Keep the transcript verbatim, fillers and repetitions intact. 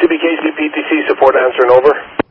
C B K C P T C support answering over.